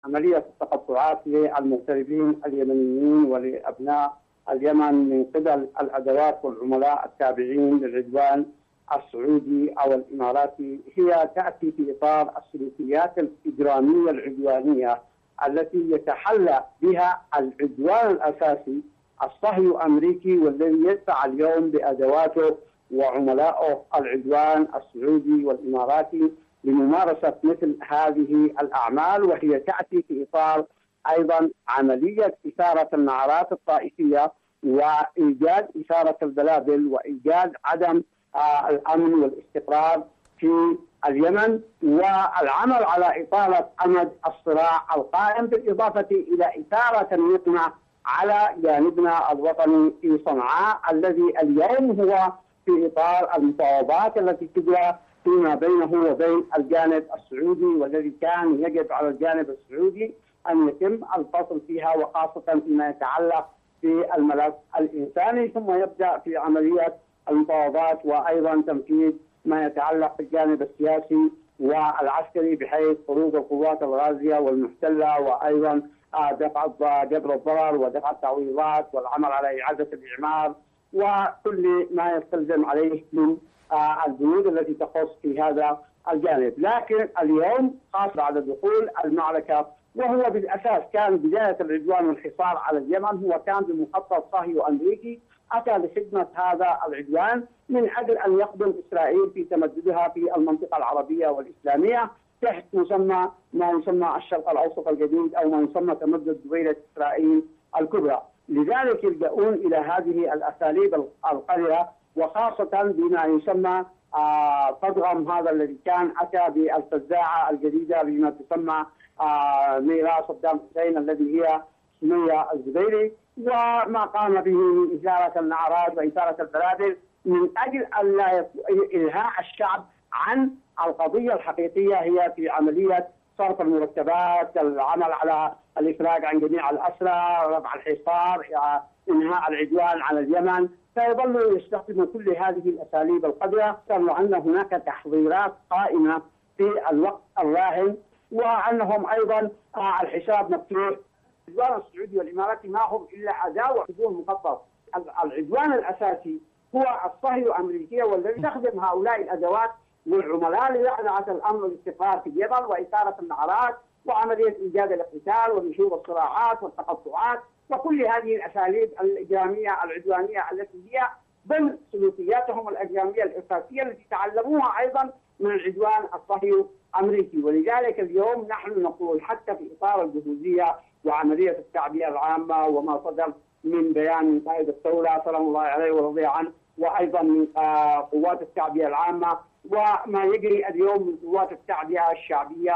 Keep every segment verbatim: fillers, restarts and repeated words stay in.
عملية التقطعات للمغتربين اليمنيين ولأبناء اليمن من قبل الأدوات والعملاء التابعين للعدوان السعودي أو الإماراتي هي تأتي في إطار السلوكيات الإجرامية العدوانية التي يتحلى بها العدوان الأساسي الصهيوني الأمريكي، والذي يدفع اليوم بأدواته وعملائه العدوان السعودي والإماراتي لممارسة مثل هذه الأعمال، وهي تأتي في إطار أيضا عملية إثارة النعرات الطائفية وإيجاد إثارة البلابل وإيجاد عدم آه الأمن والاستقرار في اليمن، والعمل على إطالة أمد الصراع القائم، بالإضافة إلى إثارة النقمة على جانبنا الوطني في صنعاء الذي اليوم هو في إطار المفاوضات التي تجرى فيما بينه وبين الجانب السعودي، والذي كان يجب على الجانب السعودي أن يتم الفصل فيها، وخاصة فيما يتعلق في الملف الإنساني، ثم يبدأ في عملية المفاوضات وأيضا تنفيذ ما يتعلق بالجانب السياسي والعسكري، بحيث خروج القوات الغازية والمحتلة، وأيضا دفع جبر الضرر ودفع التعويضات والعمل على إعادة الإعمار وكل ما يستلزم عليه من البنود التي تخص في هذا الجانب. لكن اليوم خاصة بعد دخول المعركة، وهو بالأساس كان بداية العدوان والحصار على اليمن، هو كان بمخطط صهيوني أمريكي أتى لخدمة هذا العدوان من أجل أن يخدم إسرائيل في تمددها في المنطقة العربية والإسلامية تحت مسمى ما يسمى الشرق الأوسط الجديد، أو ما يسمى تمدد دويلة إسرائيل الكبرى. لذلك يلجؤون إلى هذه الأساليب القذرة، وخاصة بما يسمى آه تضغم هذا الذي كان أتى بالفزاعة الجديدة بما تسمى آه ميراث صدام حسين الذي هي سمية الزبيري، وما قام به من إثارة النعرات وإثارة البلابل من أجل أن لا إلهاء الشعب عن القضية الحقيقية، هي في عملية صرف المرتبات، العمل على الإفراج عن جميع الأسرى، رفع الحصار، إنهاء العدوان على اليمن. فيظل يستخدم كل هذه الأساليب القذرة، أن هناك تحضيرات قائمة في الوقت الراهن، وأنهم أيضا الحساب مفتوح. العدوان السعودي والإماراتي ما هم إلا عداوة بدون مخطط. العدوان الأساسي هو الصهيونية الأمريكية، والذي يستخدم هؤلاء الأدوات والعملاء ليعزعة الأمن والاستقرار في اليمن وإثارة النعرات وعملية إيجاد الاقتتال ونشوب الصراعات والتقطعات وكل هذه الأساليب الإجرامية العدوانية التي هي ضمن سلوكياتهم الإجرامية الأساسية التي تعلموها أيضا من العدوان الصهيوني الأمريكي. ولذلك اليوم نحن نقول حتى في إطار الجهوزية وعملية التعبئة العامة وما صدر من بيان من قائد الدولة سلام الله عليه ورضي عنه، وأيضا من قوات التعبئة العامة، وما يجري اليوم من قوات التعبئة الشعبية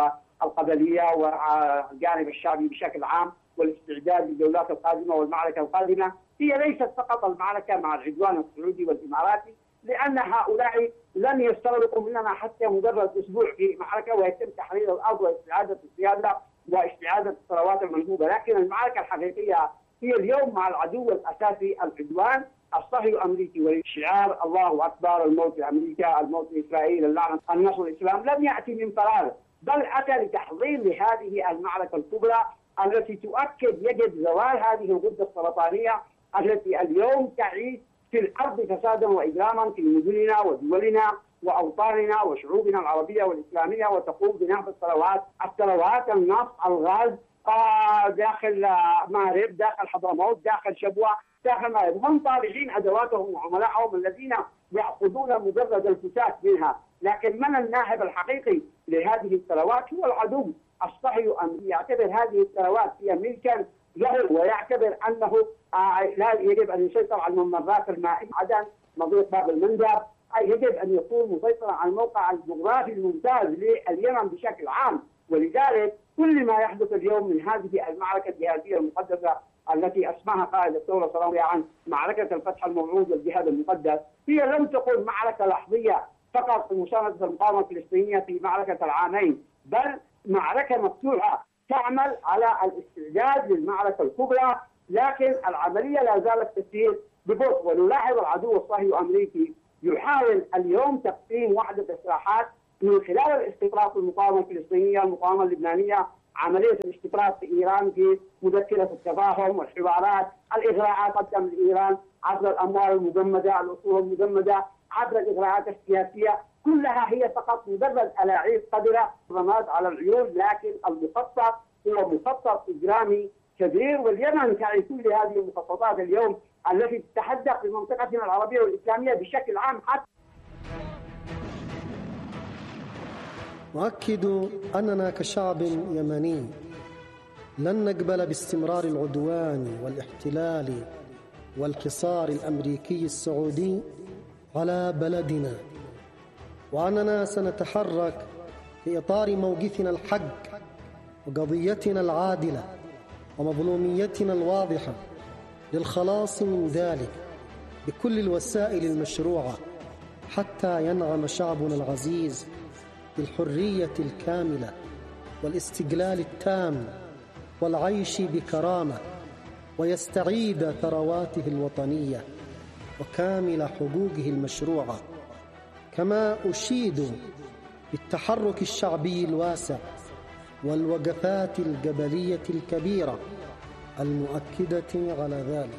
القبلية والجانب الشعبي بشكل عام، والاستعداد للجولات القادمة والمعركة القادمة، هي ليست فقط المعركة مع العدوان السعودي والإماراتي، لأن هؤلاء لن يستغرقوا مننا حتى مجرد أسبوع في معركة ويتم تحرير الأرض واستعادة السيادة واستعادة الثروات المنهوبة. لكن المعركة الحقيقية هي اليوم مع العدو الأساسي العدوان الصهيوني الأمريكي، والشعار الله أكبر، الموت لأمريكا، الموت لإسرائيل، اللعنة، النصر الإسلام، لم يأتي من فراغ، بل أتى لتحضير لهذه المعركة الكبرى التي تؤكد يجب زوال هذه الغدة السرطانية التي اليوم تعيش في الأرض فسادا وإجراما في مدننا ودولنا وأوطاننا وشعوبنا العربية والإسلامية، وتقوم بنهب الثروات الثروات النفط، الغاز، داخل مارب، داخل حضرموت، داخل شبوة، داخل مارب. هم طابعين أدواتهم وعملائهم الذين يأخذون مجرد الفتات منها، لكن من الناهب الحقيقي لهذه الثروات هو العدو الصهيوني. يعتبر هذه الثروات هي ملكا له، ويعتبر أنه لا يجب أن يسيطر على الممرات المائية عدن مضيق باب المندب، أي يجب أن يكون مسيطرا على الموقع الجغرافي الممتاز لليمن بشكل عام. ولذلك كل ما يحدث اليوم من هذه المعركة الجهادية المقدسة التي أسماها قائد الدولة صلى الله عليه وسلم معركة الفتح الموعود والجهاد المقدس، هي لم تكن معركة لحظية فقط في مساندة المقاومة الفلسطينية في معركة العامين، بل معركة مفتوحة تعمل على الاستعداد للمعركة الكبرى. لكن العملية لا زالت تسير ببطء، ونلاحظ العدو الصهيوني الأمريكي يحاول اليوم تقسيم وحدة إصلاحات من خلال الاستطراف المقاومة الفلسطينية، المقاومة اللبنانية عملية الاستقرار في إيران في مذكرة التفاهم والحوارات، الإغراءات قدم إيران عبر الأموال المجمدة، الأصول المجمدة، عبر الإغراءات السياسية، كلها هي فقط مجرد ألاعيب قدرة رماد على العيون، لكن المخطط هو مخطط إجرامي كبير. واليمن تعي كل هذه المخططات اليوم التي تتحدث في منطقتنا العربية والإسلامية بشكل عام. حتى أؤكد أننا كشعب يمني لن نقبل باستمرار العدوان والاحتلال والحصار الأمريكي السعودي على بلدنا، وأننا سنتحرك في إطار موقفنا الحق وقضيتنا العادلة ومظلوميتنا الواضحة للخلاص من ذلك بكل الوسائل المشروعة حتى ينعم شعبنا العزيز بالحرية الكاملة والاستقلال التام والعيش بكرامة، ويستعيد ثرواته الوطنية وكامل حقوقه المشروعة. كما أشيد بالتحرك الشعبي الواسع والوقفات القبلية الكبيرة المؤكدة على ذلك.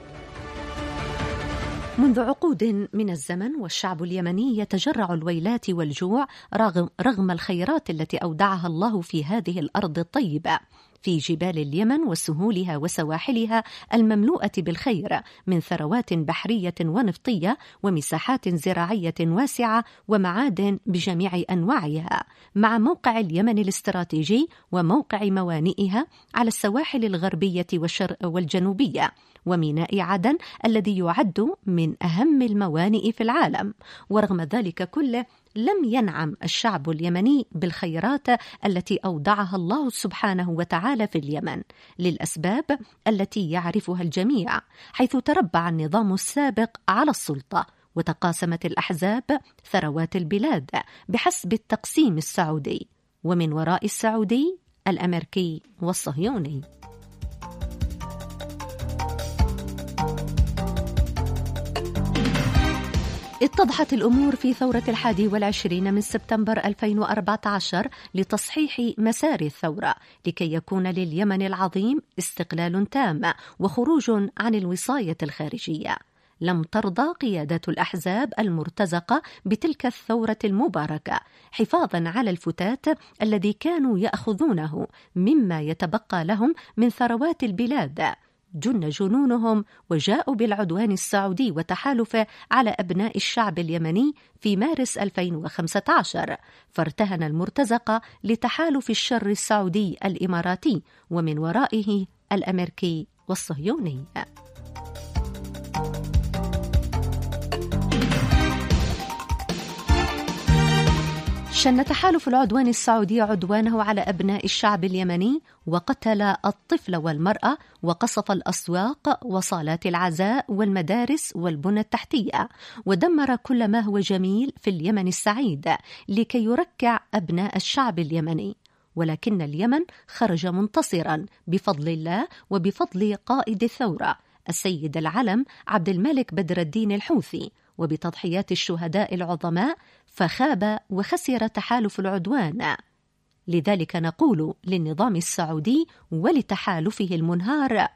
منذ عقود من الزمن والشعب اليمني يتجرع الويلات والجوع رغم, رغم الخيرات التي أودعها الله في هذه الأرض الطيبة، في جبال اليمن وسهولها وسواحلها المملوءة بالخير من ثروات بحرية ونفطية ومساحات زراعية واسعة ومعادن بجميع أنواعها، مع موقع اليمن الاستراتيجي وموقع موانئها على السواحل الغربية والجنوبية وميناء عدن الذي يعد من أهم الموانئ في العالم. ورغم ذلك كله لم ينعم الشعب اليمني بالخيرات التي أودعها الله سبحانه وتعالى في اليمن للأسباب التي يعرفها الجميع، حيث تربع النظام السابق على السلطة وتقاسمت الأحزاب ثروات البلاد بحسب التقسيم السعودي، ومن وراء السعودي الأمريكي والصهيوني. اتضحت الأمور في ثورة الحادي والعشرين من سبتمبر ألفين وأربعة عشر لتصحيح مسار الثورة لكي يكون لليمن العظيم استقلال تام وخروج عن الوصاية الخارجية. لم ترضى قيادة الأحزاب المرتزقة بتلك الثورة المباركة حفاظا على الفتات الذي كانوا يأخذونه مما يتبقى لهم من ثروات البلاد. جن جنونهم وجاءوا بالعدوان السعودي وتحالفه على أبناء الشعب اليمني في مارس ألفين وخمسة عشر، فارتهن المرتزقة لتحالف الشر السعودي الإماراتي ومن ورائه الأمريكي والصهيوني. شن تحالف العدوان السعودي عدوانه على أبناء الشعب اليمني وقتل الطفل والمرأة وقصف الأسواق وصالات العزاء والمدارس والبنى التحتية، ودمر كل ما هو جميل في اليمن السعيد لكي يركع أبناء الشعب اليمني. ولكن اليمن خرج منتصرا بفضل الله وبفضل قائد الثورة السيد العلم عبد الملك بدر الدين الحوثي وبتضحيات الشهداء العظماء، فخاب وخسر تحالف العدوان. لذلك نقول للنظام السعودي ولتحالفه المنهار: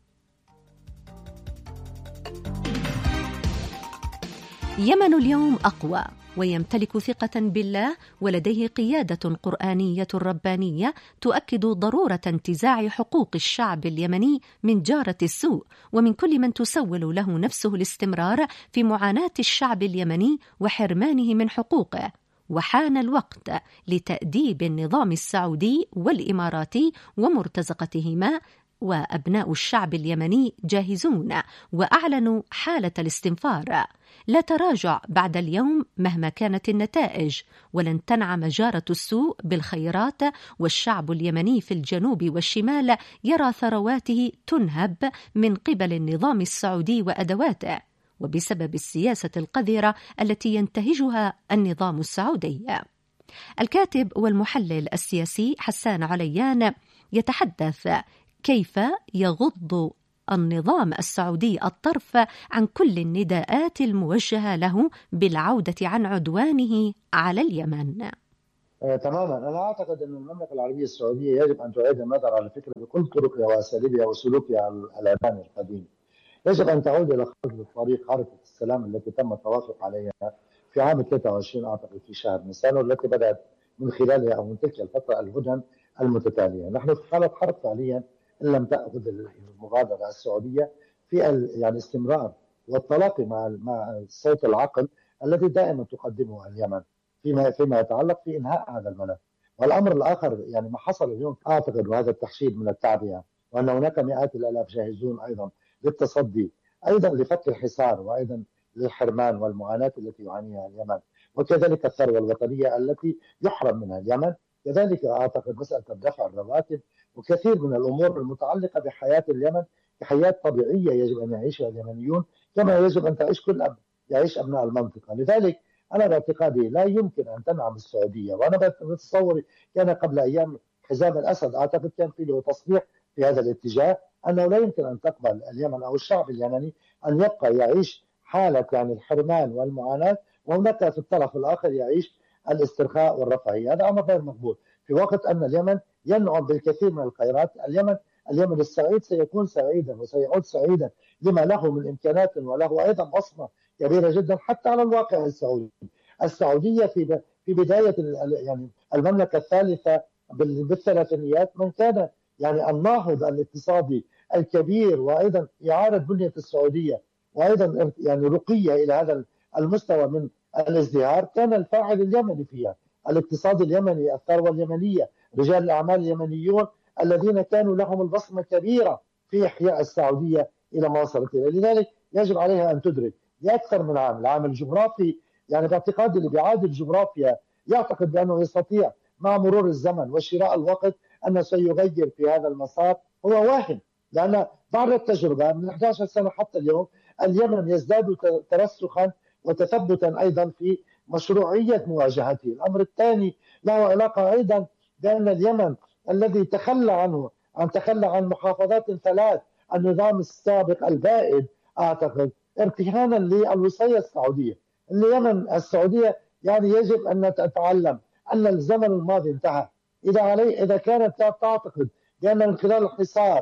يمن اليوم أقوى ويمتلك ثقة بالله، ولديه قيادة قرآنية ربانية تؤكد ضرورة انتزاع حقوق الشعب اليمني من جارة السوء ومن كل من تسول له نفسه الاستمرار في معاناة الشعب اليمني وحرمانه من حقوقه. وحان الوقت لتأديب النظام السعودي والإماراتي ومرتزقتهما، وأبناء الشعب اليمني جاهزون وأعلنوا حالة الاستنفار. لا تراجع بعد اليوم مهما كانت النتائج، ولن تنعم جارة السوء بالخيرات، والشعب اليمني في الجنوب والشمال يرى ثرواته تنهب من قبل النظام السعودي وأدواته، وبسبب السياسة القذرة التي ينتهجها النظام السعودي. الكاتب والمحلل السياسي حسان عليان يتحدث كيف يغض النظام السعودي الطرف عن كل النداءات الموجهة له بالعودة عن عدوانه على اليمن. آه، تماما. انا اعتقد ان المملكه العربيه السعوديه يجب ان تعيد النظر على الفكره بكل طرقها واساليبها وسلوكها العلماني القديم. يجب ان تعود الى خطه طريق خارطه السلام التي تم التوافق عليها في عام ثلاثة وعشرين اعتقد في شهر نيسان، والتي بدات من خلالها او من تلك الفتره الهدن المتتاليه. نحن في حاله حرب فعليا ان لم تاخذ المبادره السعوديه في ال- يعني استمرار والتلاقي مع مع صوت العقل الذي دائما تقدمه اليمن فيما فيما يتعلق في انهاء هذا الملف. والامر الاخر يعني ما حصل اليوم اعتقد، وهذا التحشيد من التعبئه، وان هناك مئات الالاف جاهزون ايضا للتصدي ايضا لفك الحصار، وايضا للحرمان والمعاناه التي يعانيها اليمن، وكذلك الثروه الوطنيه التي يحرم منها اليمن. كذلك اعتقد مساله دفع الرواتب وكثير من الامور المتعلقه بحياه اليمن كحياه طبيعيه يجب ان يعيشها اليمنيون كما يجب ان تعيش كل أب يعيش ابناء المنطقه. لذلك انا باعتقادي لا يمكن ان تنعم السعوديه، وانا بتصوري كان قبل ايام حزام الاسد اعتقد كان في له تصريح في هذا الاتجاه، انه لا يمكن ان تقبل اليمن او الشعب اليمني ان يبقى يعيش حاله يعني الحرمان والمعاناه، وهناك في الطرف الاخر يعيش الاسترخاء والرفاهيه. هذا امر غير مقبول في وقت ان اليمن ينعم بالكثير من الخيرات. اليمن اليمن السعيد سيكون سعيدا وسيعود سعيدا لما له من امكانات، وله ايضا بصمه كبيره جدا حتى على الواقع السعودي. السعوديه في في بدايه يعني المملكه الثالثه بالثلاثينيات من كان يعني الناهض الاقتصادي الكبير، وايضا اعاده بنيه السعوديه وايضا يعني رقيه الى هذا المستوى من الازدهار كان الفاعل اليمني فيها، الاقتصاد اليمني، الثروه اليمنيه، رجال الاعمال اليمنيون الذين كانوا لهم البصمه الكبيره في احياء السعوديه الى ما وصلت اليه. لذلك يجب عليها ان تدرك لاكثر من عام العامل الجغرافي، يعني باعتقادي اللي بيعادل الجغرافيا يعتقد بانه يستطيع مع مرور الزمن وشراء الوقت انه سيغير في هذا المسار هو واهم، لان بعد التجربه من احد عشر سنه حتى اليوم اليمن يزداد ترسخا وتثبتا ايضا في مشروعيه مواجهته. الامر الثاني له علاقه ايضا بان اليمن الذي تخلى عنه عن تخلى عن محافظات ثلاث النظام السابق البائد اعتقد ارتهانا للوصيه السعوديه. اليمن السعوديه يعني يجب ان تتعلم ان الزمن الماضي انتهى. اذا علي اذا كانت تعتقد بان من خلال الحصار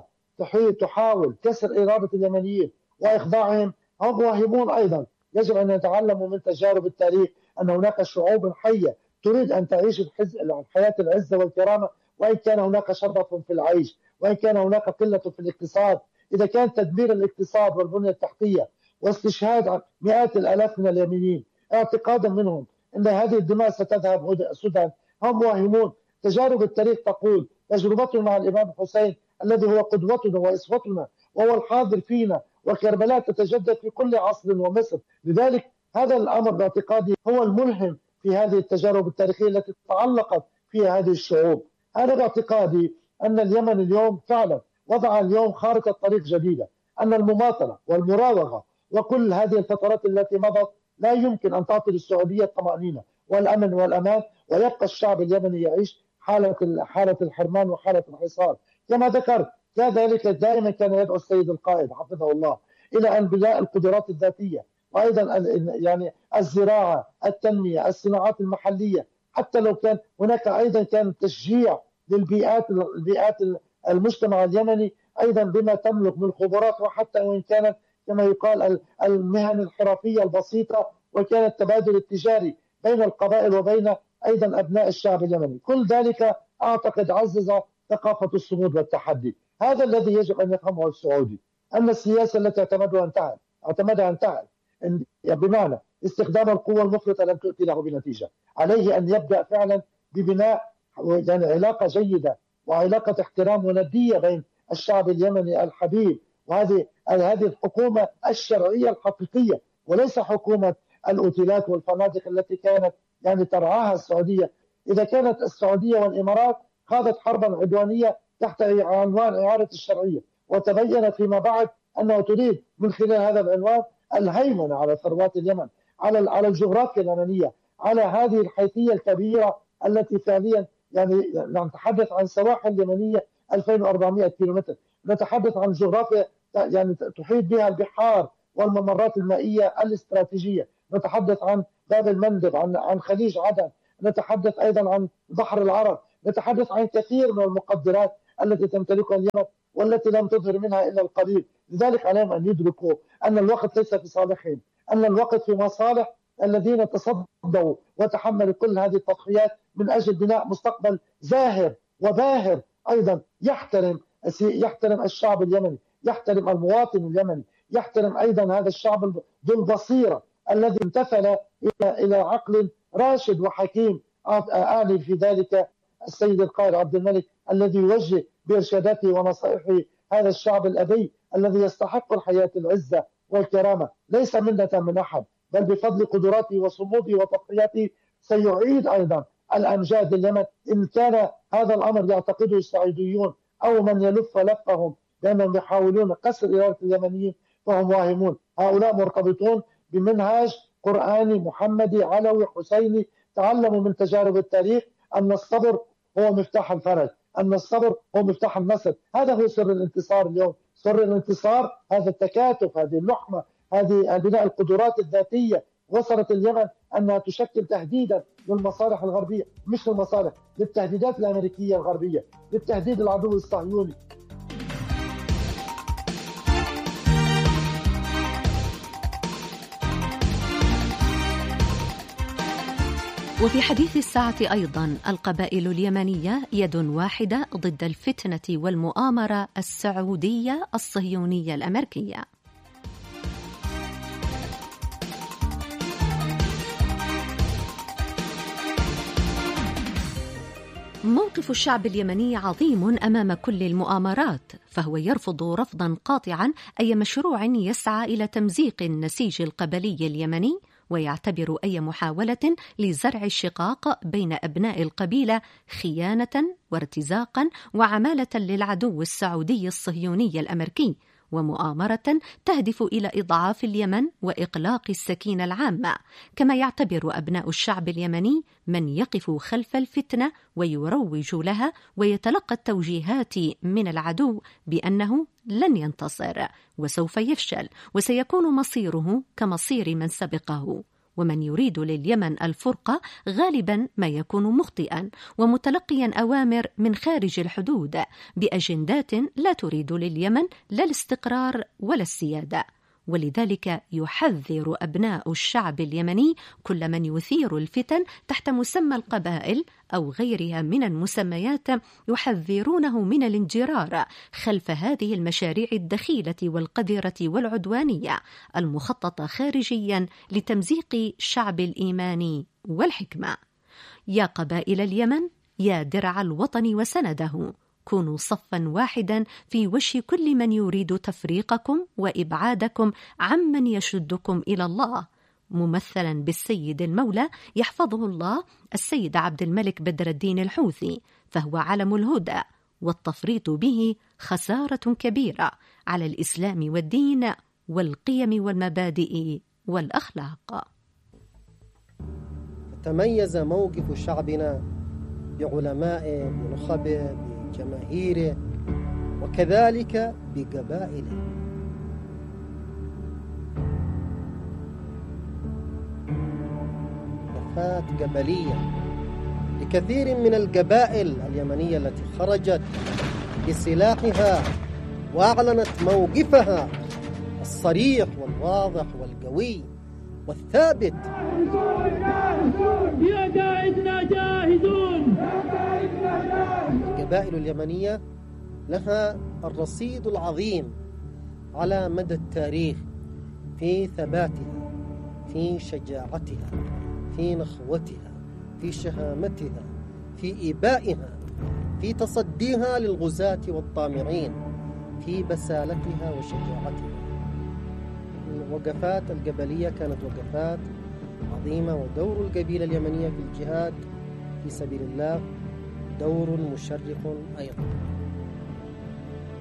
تحاول كسر اراده اليمنيين واخضاعهم، هم واهمون ايضا. يجب ان يتعلموا من تجارب التاريخ ان هناك شعوب حيه تريد ان تعيش الحياه العزه والكرامه، وان كان هناك شرف في العيش، وان كان هناك قله في الاقتصاد. اذا كان تدمير الاقتصاد والبنيه التحتيه واستشهاد مئات الالاف من اليمنيين اعتقادا منهم ان هذه الدماء ستذهب سدى، هم واهمون. تجارب التاريخ تقول تجربته مع الامام الحسين الذي هو قدوتنا واسوتنا وهو الحاضر فينا، وكربلاء تتجدد في كل عصر ومصر. لذلك هذا الامر باعتقادي هو الملهم في هذه التجارب التاريخيه التي تعلقت فيها هذه الشعوب. انا باعتقادي ان اليمن اليوم فعلا وضع اليوم خارطه طريق جديده، ان المماطله والمراوغه وكل هذه الفترات التي مضت لا يمكن ان تعطي للسعوديه الطمانينه والامن والامان، ويبقى الشعب اليمني يعيش حاله حاله الحرمان وحاله الحصار. كما ذكرت كذلك دائما كان يدعو السيد القائد حفظه الله الى ان بناء القدرات الذاتيه، وايضا يعني الزراعه، التنميه، الصناعات المحليه، حتى لو كان هناك ايضا كان تشجيع للبيئات البيئات المجتمع اليمني ايضا بما تملك من خبرات، وحتى وان كانت كما يقال المهن الحرفيه البسيطه، وكان التبادل التجاري بين القبائل وبين ايضا ابناء الشعب اليمني. كل ذلك اعتقد عزز ثقافه الصمود والتحدي. هذا الذي يجب ان يفهمه السعودي، ان السياسه التي اعتمدها انتهت اعتمدها انتهت بمعنى استخدام القوه المفرطه لم تؤتي له بنتيجه. عليه ان يبدا فعلا ببناء يعني علاقه جيده وعلاقه احترام ونديه بين الشعب اليمني الحبيب وهذه هذه الحكومه الشرعيه الحقيقيه، وليس حكومه الاوتيلات والفنادق التي كانت يعني ترعاها السعوديه. اذا كانت السعوديه والامارات خاضت حربا عدوانيه تحت عنوان اعاده الشرعيه، وتبينت فيما بعد انه تريد من خلال هذا العنوان الهيمنه على ثروات اليمن، على على الجغرافيا اليمنيه، على هذه الحيثيه الكبيره التي فعليا يعني نتحدث عن سواحل يمنيه ألفين وأربعمئة كيلومتر، نتحدث عن جغرافيا يعني تحيط بها البحار والممرات المائيه الاستراتيجيه، نتحدث عن باب المندب، عن عن خليج عدن، نتحدث أيضا عن بحر العرب، نتحدث عن كثير من المقدرات التي تمتلكها اليمن والتي لم تظهر منها إلا القليل. لذلك عليهم أن يدركوا أن الوقت ليس في صالحهم، أن الوقت في مصالح الذين تصدوا وتحملوا كل هذه التضحيات من أجل بناء مستقبل زاهر وباهر أيضا يحترم يحترم الشعب اليمني، يحترم المواطن اليمني، يحترم أيضا هذا الشعب ذو البصيرة الذي امتثل إلى إلى عقل راشد وحكيم. أعني في ذلك السيد القائد عبد الملك الذي يوجه بإرشاداته ونصائحه هذا الشعب الأبي الذي يستحق الحياة العزة والكرامة، ليس منة من أحد، بل بفضل قدراته وصموده وتضحياته سيعيد أيضا الأمجاد لليمن. إن كان هذا الأمر يعتقده الصعيديون أو من يلف لفهم لأنهم يحاولون قصر إرادة اليمنيين فهم واهمون. هؤلاء مرتبطون بمنهاج قرآني محمدي علوي حسيني، تعلموا من تجارب التاريخ أن الصبر هو مفتاح الفرج، أن الصبر هو مفتاح النصر. هذا هو سر الانتصار اليوم. سر الانتصار هذا التكاتف، هذه اللحمة، هذه بناء القدرات الذاتية. وصلت اليمن أنها تشكل تهديدا للمصالح الغربية، مش للمصالح، للتهديدات الأمريكية الغربية، للتهديد العدو الصهيوني. وفي حديث الساعة أيضا القبائل اليمنية يد واحدة ضد الفتنة والمؤامرة السعودية الصهيونية الأمريكية. موقف الشعب اليمني عظيم أمام كل المؤامرات، فهو يرفض رفضا قاطعا أي مشروع يسعى إلى تمزيق النسيج القبلي اليمني، ويعتبر أي محاولة لزرع الشقاق بين أبناء القبيلة خيانة وارتزاقا وعمالة للعدو السعودي الصهيوني الأمريكي، ومؤامرة تهدف إلى إضعاف اليمن وإقلاق السكينة العامة. كما يعتبر أبناء الشعب اليمني من يقف خلف الفتنة ويروج لها ويتلقى التوجيهات من العدو بأنه لن ينتصر وسوف يفشل وسيكون مصيره كمصير من سبقه. ومن يريد لليمن الفرقة غالبا ما يكون مخطئا ومتلقيا أوامر من خارج الحدود بأجندات لا تريد لليمن لا الاستقرار ولا السيادة. ولذلك يحذر أبناء الشعب اليمني كل من يثير الفتن تحت مسمى القبائل أو غيرها من المسميات، يحذرونه من الانجرار خلف هذه المشاريع الدخيلة والقذرة والعدوانية المخططة خارجيا لتمزيق شعب الإيمان والحكمة. يا قبائل اليمن، يا درع الوطن وسنده، كونوا صفا واحدا في وجه كل من يريد تفريقكم وإبعادكم عمن يشدكم إلى الله، ممثلا بالسيد المولى يحفظه الله السيد عبد الملك بدر الدين الحوثي، فهو علم الهدى، والتفريط به خسارة كبيرة على الإسلام والدين والقيم والمبادئ والأخلاق. تميز موقف شعبنا بعلمائه، بنخبه، بجماهيره، وكذلك بقبائله. وقفات قبلية لكثير من القبائل اليمنية التي خرجت بسلاحها وأعلنت موقفها الصريح والواضح والقوي والثابت. يا قائدنا جاهزون. القبائل اليمنية لها الرصيد العظيم على مدى التاريخ في ثباتها، في شجاعتها، في نخوتها، في شهامتها، في إيبائها، في تصديها للغزاة والطامعين، في بسالتها وشجاعتها. الوقفات القبلية كانت وقفات عظيمة، ودور القبيلة اليمنية في الجهاد في سبيل الله دور مشرف أيضا.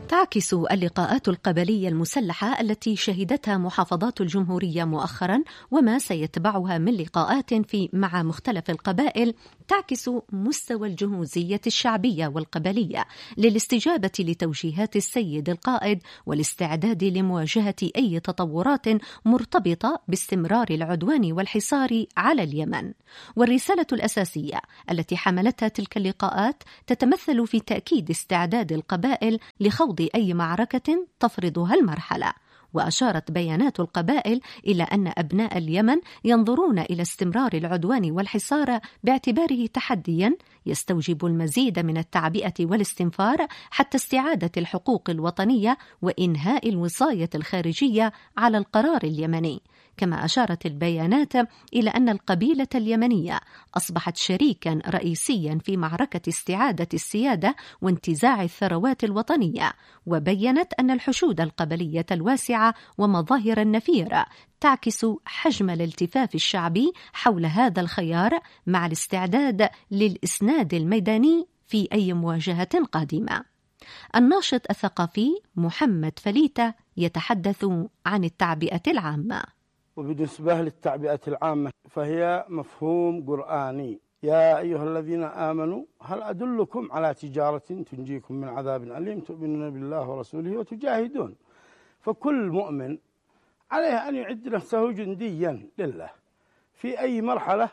تعكس اللقاءات القبلية المسلحة التي شهدتها محافظات الجمهورية مؤخرا وما سيتبعها من لقاءات في مع مختلف القبائل تعكس مستوى الجهوزية الشعبية والقبلية للاستجابة لتوجيهات السيد القائد والاستعداد لمواجهة أي تطورات مرتبطة باستمرار العدوان والحصار على اليمن. والرسالة الأساسية التي حملتها تلك اللقاءات تتمثل في تأكيد استعداد القبائل لخوض أي معركة تفرضها المرحلة. وأشارت بيانات القبائل إلى أن أبناء اليمن ينظرون إلى استمرار العدوان والحصار باعتباره تحدياً يستوجب المزيد من التعبئة والاستنفار حتى استعادة الحقوق الوطنية وإنهاء الوصاية الخارجية على القرار اليمني. كما أشارت البيانات إلى أن القبيلة اليمنية أصبحت شريكاً رئيسياً في معركة استعادة السيادة وانتزاع الثروات الوطنية. وبيّنت أن الحشود القبلية الواسعة ومظاهر النفيرة تعكس حجم الالتفاف الشعبي حول هذا الخيار مع الاستعداد للإسناد الميداني في أي مواجهة قادمة. الناشط الثقافي محمد فليتة يتحدث عن التعبئة العامة. وبالنسبة للتعبئة العامة فهي مفهوم قرآني: يا أيها الذين آمنوا هل أدلكم على تجارة تنجيكم من عذاب أليم تؤمنون بالله ورسوله وتجاهدون. فكل مؤمن عليه أن يعد نفسه جنديا لله في أي مرحلة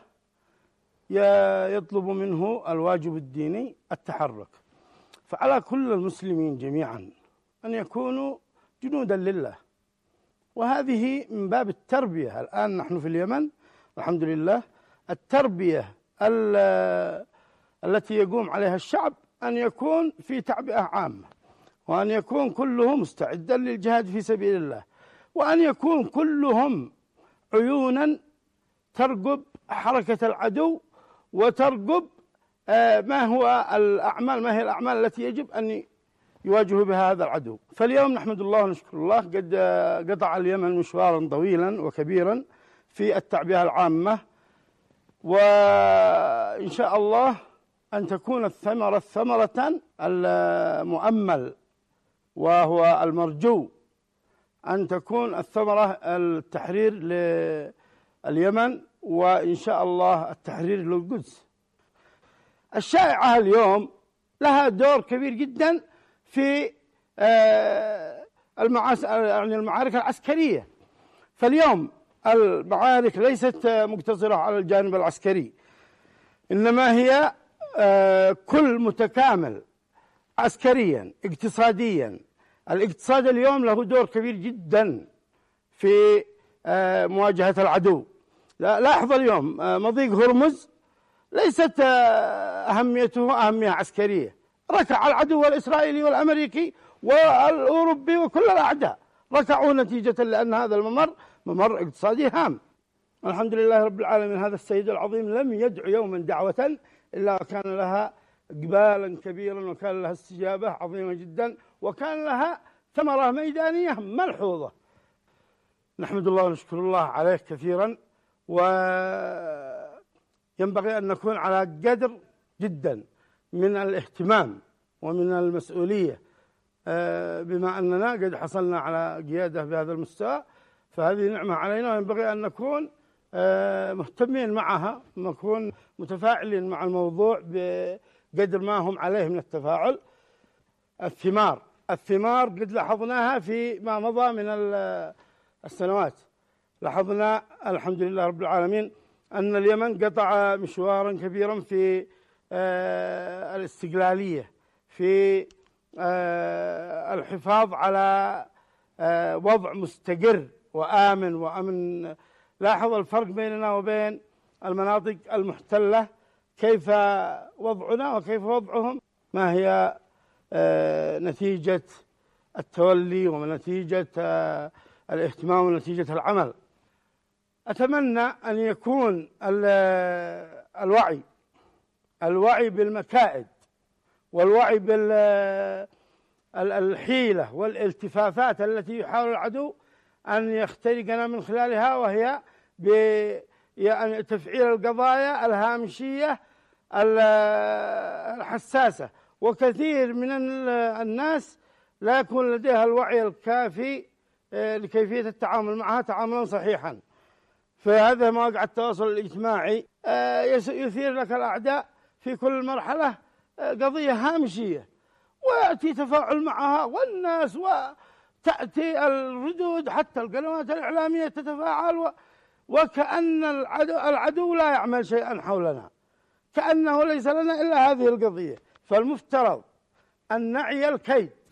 يطلب منه الواجب الديني التحرك. فعلى كل المسلمين جميعا أن يكونوا جنودا لله، وهذه من باب التربية. الآن نحن في اليمن الحمد لله التربية التي يقوم عليها الشعب أن يكون في تعبئة عامة، وأن يكون كلهم مستعدا للجهاد في سبيل الله، وأن يكون كلهم عيونا ترقب حركة العدو وترقب ما هو الأعمال ما هي الأعمال التي يجب أن يواجهوا بها هذا العدو. فاليوم نحمد الله ونشكر الله قد قطع اليمن مشوارا طويلا وكبيرا في التعبئة العامة، وإن شاء الله أن تكون الثمرة ثمرة المؤمل وهو المرجو أن تكون الثمرة التحرير لليمن، وإن شاء الله التحرير للقدس. الشائعة اليوم لها دور كبير جدا في يعني المعارك العسكرية. فاليوم المعارك ليست مقتصرة على الجانب العسكري، إنما هي كل متكامل عسكريا اقتصاديا. الاقتصاد اليوم له دور كبير جدا في مواجهة العدو. لاحظ اليوم مضيق هرمز ليست أهميته أهمية عسكرية، ركع العدو الإسرائيلي والأمريكي والأوروبي وكل الأعداء ركعوا نتيجة لأن هذا الممر ممر اقتصادي هام. الحمد لله رب العالمين، هذا السيد العظيم لم يدع يوما دعوة إلا كان لها إقبالا كبيرا وكان لها استجابة عظيمة جدا وكان لها ثمرة ميدانية ملحوظة. نحمد الله ونشكر الله عليه كثيرا، وينبغي أن نكون على قدر جدا من الاهتمام ومن المسؤولية، بما أننا قد حصلنا على قيادة بهذا المستوى، فهذه نعمة علينا وينبغي أن نكون مهتمين معها، نكون متفاعلين مع الموضوع بقدر ما هم عليه من التفاعل. الثمار الثمار قد لاحظناها في ما مضى من السنوات. لاحظنا الحمد لله رب العالمين أن اليمن قطع مشوارا كبيرا في الاستقلالية، في الحفاظ على وضع مستقر وآمن وأمن. لاحظ الفرق بيننا وبين المناطق المحتلة، كيف وضعنا وكيف وضعهم، ما هي نتيجة التولي ونتيجة الاهتمام ونتيجة العمل. أتمنى أن يكون الوعي الوعي بالمكائد والوعي بالحيلة والالتفافات التي يحاول العدو أن يخترقنا من خلالها، وهي بتفعيل القضايا الهامشية الحساسة. وكثير من الناس لا يكون لديها الوعي الكافي لكيفية التعامل معها تعاملا صحيحا. فهذا مواقع التواصل الاجتماعي يثير لك الأعداء في كل مرحلة قضية هامشية، ويأتي تفاعل معها والناس، وتأتي الردود، حتى القنوات الإعلامية تتفاعل، وكأن العدو, العدو لا يعمل شيئا حولنا، كأنه ليس لنا إلا هذه القضية. فالمفترض أن نعي الكيد